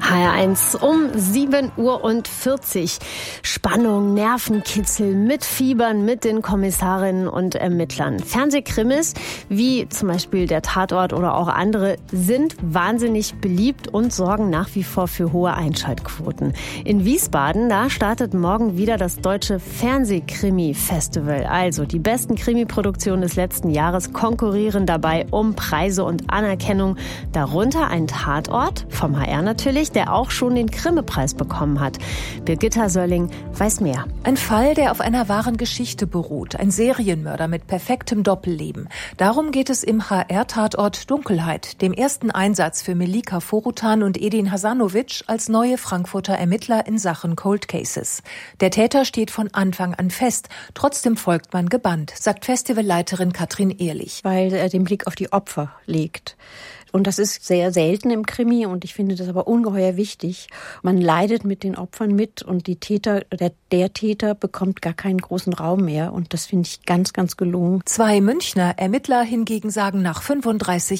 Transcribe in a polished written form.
HR1 um 7:40 Uhr. Spannung, Nervenkitzel, mit Fiebern, mit den Kommissarinnen und Ermittlern. Fernsehkrimis, wie zum Beispiel der Tatort oder auch andere, sind wahnsinnig beliebt und sorgen nach wie vor für hohe Einschaltquoten. In Wiesbaden, da startet morgen wieder das Deutsche Fernsehkrimi-Festival. Also die besten Krimi-Produktionen des letzten Jahres konkurrieren dabei um Preise und Anerkennung. Darunter ein Tatort, vom HR natürlich, der auch schon den Grimme-Preis bekommen hat. Birgitta Sölling weiß mehr. Ein Fall, der auf einer wahren Geschichte beruht. Ein Serienmörder mit perfektem Doppelleben. Darum geht es im HR-Tatort Dunkelheit, dem ersten Einsatz für Melika Forutan und Edin Hasanovic als neue Frankfurter Ermittler in Sachen Cold Cases. Der Täter steht von Anfang an fest. Trotzdem folgt man gebannt, sagt Festivalleiterin Katrin Ehrlich. Weil er den Blick auf die Opfer legt. Und das ist sehr selten im Krimi und ich finde das aber ungeheuer wichtig. Man leidet mit den Opfern mit und die Täter, der Täter bekommt gar keinen großen Raum mehr und das finde ich ganz, ganz gelungen. 2 Münchner Ermittler hingegen sagen nach 35